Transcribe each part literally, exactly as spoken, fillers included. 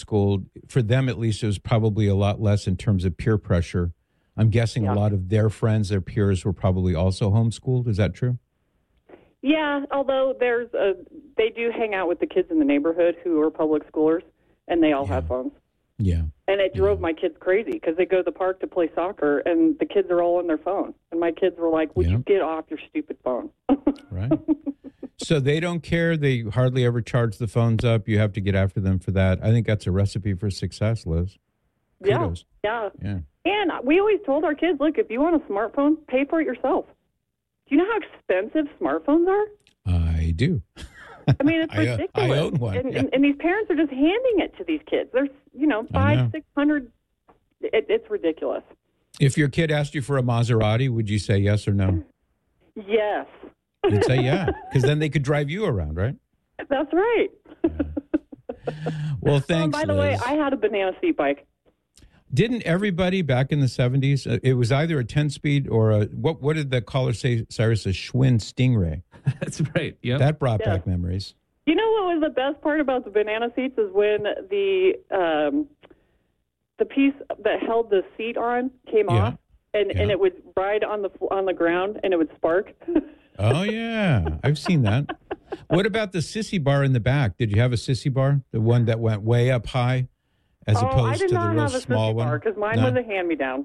homeschooled, for them at least, it was probably a lot less in terms of peer pressure. I'm guessing yeah. a lot of their friends, their peers, were probably also homeschooled. Is that true? Yeah, although there's a, they do hang out with the kids in the neighborhood who are public schoolers, and they all yeah. have phones. Yeah. And it drove yeah. my kids crazy because they go to the park to play soccer, and the kids are all on their phone. And my kids were like, would yeah. you get off your stupid phone? Right. So they don't care. They hardly ever charge the phones up. You have to get after them for that. I think that's a recipe for success, Liz. Kudos. Yeah. Yeah. Yeah. And we always told our kids, look, if you want a smartphone, pay for it yourself. Do you know how expensive smartphones are? I do. I mean, it's ridiculous. I, I own one. And, yeah. and, and these parents are just handing it to these kids. There's, you know, five, know. six hundred. It, it's ridiculous. If your kid asked you for a Maserati, would you say yes or no? Yes. You'd say yeah, because then they could drive you around, right? That's right. Yeah. Well, thanks, oh, by the Liz. way, I had a banana seat bike. Didn't everybody back in the seventies, uh, it was either a ten-speed or a, what What did the caller say, Cyrus, a Schwinn Stingray? That's right, yeah. That brought yeah. back memories. You know what was the best part about the banana seats is when the um, the piece that held the seat on came yeah. off, and, yeah. and it would ride on the on the ground, and it would spark. Oh, yeah. I've seen that. What about the sissy bar in the back? Did you have a sissy bar? The one that went way up high as oh, opposed to the real small one? I did not have a sissy bar because mine no? was a hand-me-down.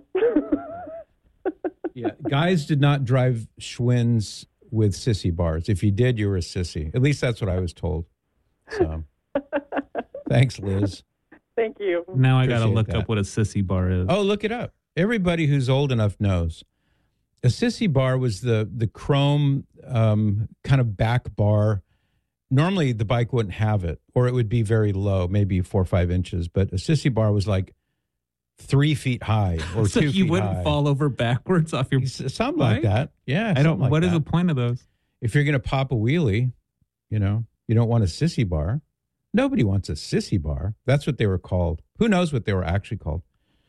Yeah, guys did not drive Schwinn's with sissy bars. If you did, you were a sissy. At least that's what I was told. So, thanks, Liz. Thank you. Now I got to look that. up what a sissy bar is. Oh, look it up. Everybody who's old enough knows. A sissy bar was the the chrome um, kind of back bar. Normally, the bike wouldn't have it, or it would be very low, maybe four or five inches. But a sissy bar was like three feet high or so two you feet wouldn't high. fall over backwards off your something bike? like that. Yeah, I don't. like What that. is the point of those? If you're going to pop a wheelie, you know, you don't want a sissy bar. Nobody wants a sissy bar. That's what they were called. Who knows what they were actually called?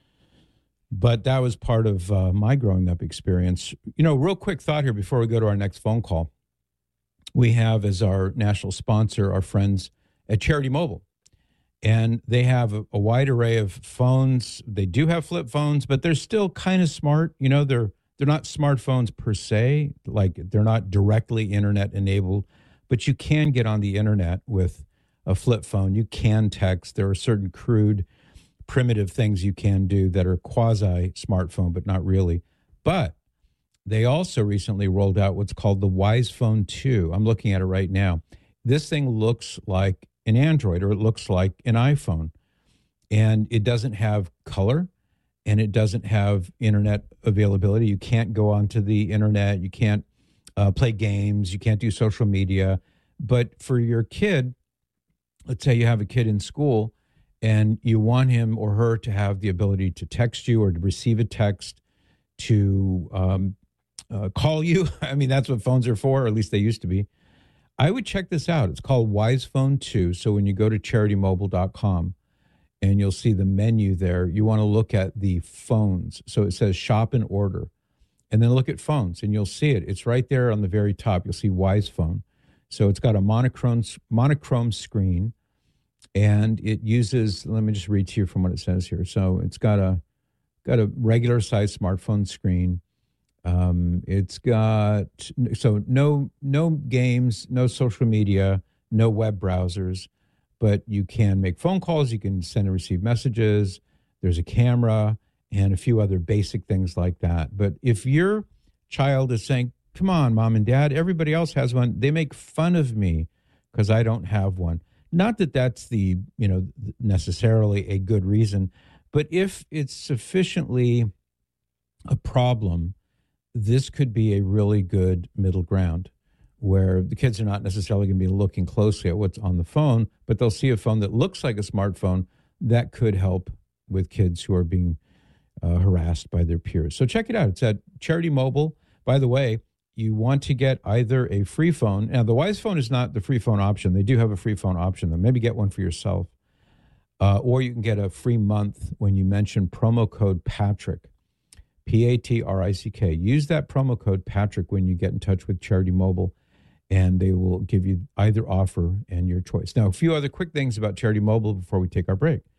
But that was part of uh, my growing up experience. You know, real quick thought here before we go to our next phone call. We have as our national sponsor our friends at Charity Mobile. And they have a, a wide array of phones. They do have flip phones, but they're still kind of smart. You know, they're they're not smartphones per se, like they're not directly internet enabled, but you can get on the internet with a flip phone. You can text. There are certain crude, primitive things you can do that are quasi smartphone, but not really. But they also recently rolled out what's called the Wise Phone two. I'm looking at it right now. This thing looks like an Android, or it looks like an iPhone. And it doesn't have color, and it doesn't have internet availability. You can't go onto the internet. You can't uh, play games. You can't do social media. But for your kid, let's say you have a kid in school, and you want him or her to have the ability to text you or to receive a text, to um, uh, call you. I mean, that's what phones are for, or at least they used to be. I would check this out. It's called Wise Phone two. So when you go to charity mobile dot com and you'll see the menu there, you want to look at the phones. So it says shop and order. And then look at phones, and you'll see it. It's right there on the very top. You'll see Wise Phone. So it's got a monochrome monochrome screen, and it uses, let me just read to you from what it says here. So it's got a got a regular size smartphone screen. Um, it's got, so no no games, no social media, no web browsers, but you can make phone calls, you can send and receive messages, there's a camera, and a few other basic things like that. But if your child is saying, come on, mom and dad, everybody else has one, they make fun of me because I don't have one. Not that that's the, you know, necessarily a good reason, but if it's sufficiently a problem, this could be a really good middle ground where the kids are not necessarily going to be looking closely at what's on the phone, but they'll see a phone that looks like a smartphone that could help with kids who are being uh, harassed by their peers. So check it out. It's at Charity Mobile. By the way, you want to get either a free phone. Now, the Wise Phone is not the free phone option. They do have a free phone option, though. Maybe get one for yourself. Uh, or you can get a free month when you mention promo code Patrick. P A T R I C K. Use that promo code Patrick when you get in touch with Charity Mobile, and they will give you either offer and your choice. Now, a few other quick things about Charity Mobile before we take our break.